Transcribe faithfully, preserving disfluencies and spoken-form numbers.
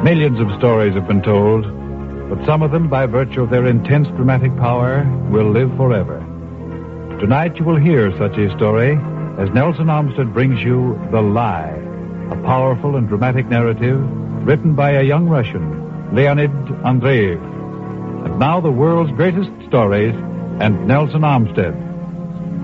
Millions of stories have been told, but some of them, by virtue of their intense dramatic power, will live forever. Tonight you will hear such a story as Nelson Armstead brings you The Lie, a powerful and dramatic narrative written by a young Russian, Leonid Andreev. And now the world's greatest stories and Nelson Armstead.